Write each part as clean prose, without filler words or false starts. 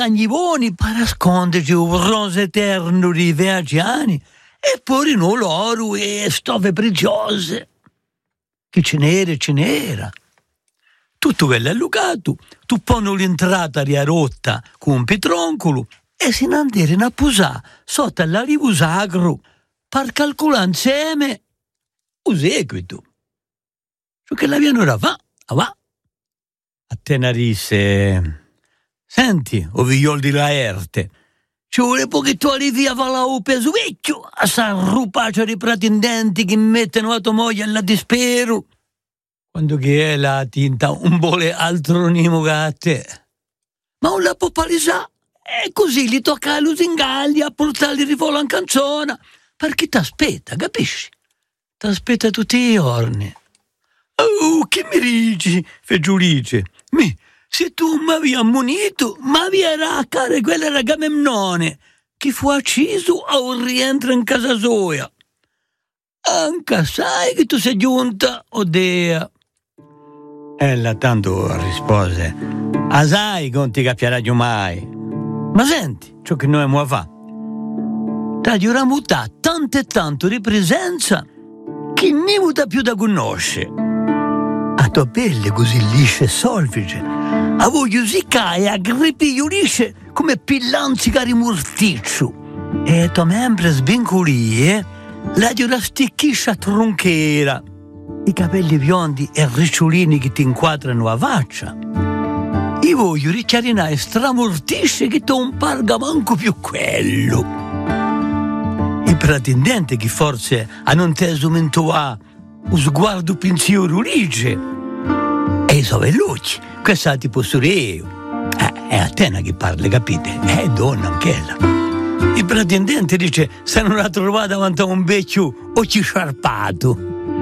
cagnivoni per nasconderci un bronzo eterno di viaggiani e poi no l'oro e stove preziose. Che ce n'era. Tutto quello allugato, tu poni l'entrata ria rotta con un pitroncolo e se ne andare a posare sotto all'arrivo sacro per calcolare insieme un seguito. Ciò che la viene ora va. A Tenerife, senti, o vigliol di Laerte, ci vuole che tu arrivi a valare peso vecchio, a sta rupaccia di pretendenti che mettono a tua moglie alla dispero, quando che è la tinta un vuole altro nimo che a te. Ma non la può palesare, e così gli tocca a lusingarli a portarli di volo in canzone, perché t'aspetta, capisci? T'aspetta tutti i giorni. Oh, che mi dici, Feggiulice? Se tu mi avevi ammonito, mi avevi raccare quella ragamemnone che fu acciso o rientra in casa sua. Anche sai che tu sei giunta, Odea. Ella tanto rispose, sai che non ti capirà mai. Ma senti, ciò che noi abbiamo a fare. T'hai ramutà tanto e tanto di presenza che ne muta più da conoscere. A tua pelle così liscia e solfice, a voglio siccare a gripigliolisce come pillanzica di morticcio. E tua membra svincolie, la di una sticchiscia tronchera, i capelli biondi e ricciolini che ti inquadrano a faccia. Io voglio richiarinare stramortisce che non parga manco più quello. I pretendenti che forse hanno inteso mentoa un sguardo pensiero ulige. E i sovellucci, questa ti posso dire io. È Atena che parla, capite? È donna anch'ella. Il pretendente dice se non la trova davanti a un vecchio o ci sciarpato.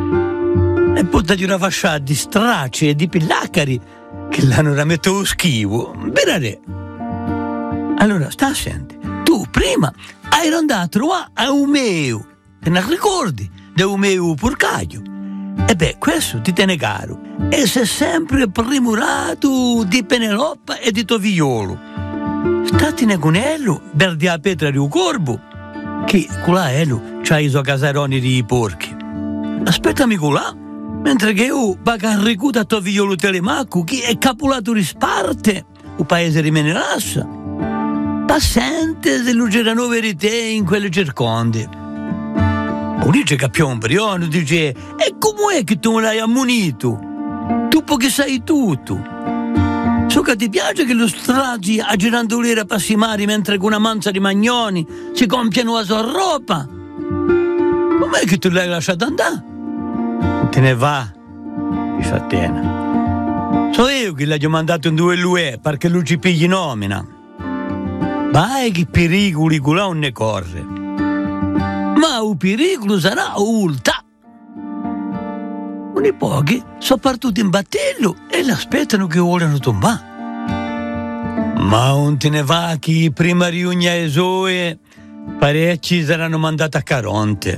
E porta di una fasciata di stracci e di pillacari che l'hanno rametto schivo. Verare. Allora, sta a senti. Tu prima hai andato a Umeo. Te ne ricordi? Da Umeo Porcaglio. E beh, questo ti tiene caro. E sei sempre primurato di Peneloppa e di Tovigliolo. Statene con ello, verdi a Petra di un corvo, che con la ello c'ha i suoi casaroni di porchi. Aspettami con là, mentre che io vado a ricuta a Tovigliolo Telemaco, che è capolato di Sparte, un paese di Menelassa. Passente se lo c'erano verità in quelle circonde. O dice capiò un brione, dice, e com'è che tu me l'hai ammonito? Tu che sai tutto. So che ti piace che lo stragi a girandolera passimari mentre con una manza di magnoni si compiano la sua roba? Com'è che tu l'hai lasciato andare? Te ne va, dice Atena. So io che l'ho mandato in due l'UE perché lui ci pigli nomina. Vai che pericoli con là non ne corre. Ma il pericolo sarà ulta. Un pochi sono partiti in battello e l'aspettano che vogliono tombare. Ma non te ne va che prima riunia e Zoe parecchi saranno mandati a Caronte.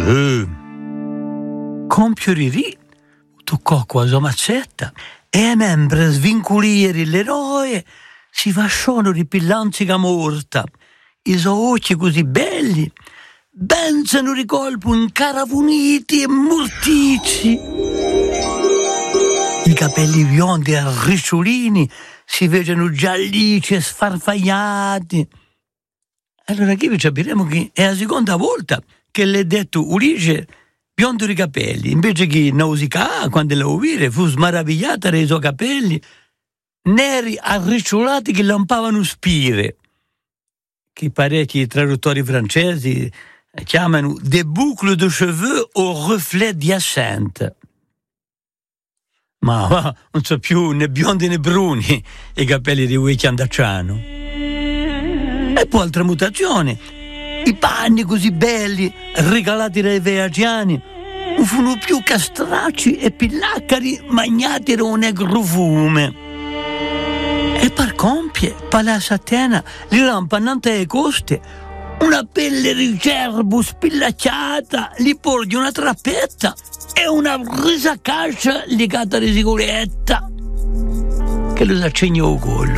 Compio Riri toccò qua sua mazzetta e mentre svincolire l'eroe si fasciano di pillanzica morta. I suoi occhi così belli benzano di colpo incaravuniti e mortici. I capelli biondi e ricciolini si vedono giallici e sfarfagliati. Allora qui vi capiremo che è la seconda volta che le detto Ulisse biondo di capelli, invece che nausicà quando la udire fu smaravigliata dai suoi capelli neri arricciolati che lampavano spire, che parecchi traduttori francesi chiamano des boucles de cheveux au reflet d'hyacinthe. Ma non so più né biondi né bruni i capelli di Wiki Andacciano. E poi altra mutazione, i panni così belli regalati dai viaggiani non furono più castracci e pillaccari magnati da un negro fume. E per compie, Palazzo Atena, li lampannante alle coste, una pelle di cervo spillacciata, li porgi una trappetta e una risacascia legata di sicurezza che lo s'accegna al collo.